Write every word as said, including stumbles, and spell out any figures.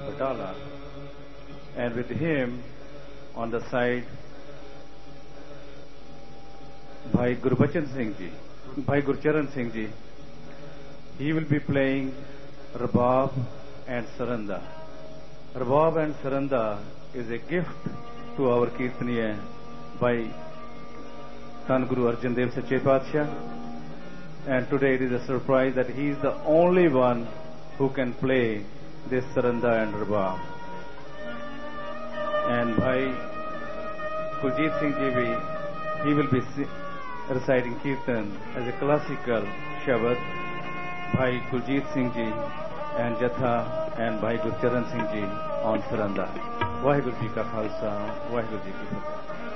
Batala, and with him on the side Bhai Gurbachan Singh Ji, Bhai Gurcharan Singh Ji. He will be playing Rabab and Saranda. Rabab and Saranda is a gift to our Kirtaniya by Dhan Guru Arjan Dev Sache Paatshah, and today it is a surprise that he is the only one who can play this Saranda and Rabab. And Bhai Kuljit Singh Ji, bhi, he will be reciting Kirtan as a classical Shabad. Bhai Kuljit Singh Ji and Jatha and Bhai Gurcharan Singh Ji on Saranda. Vaheguru Ji Ka Khalsa, Vaheguru Ji Ki Fateh.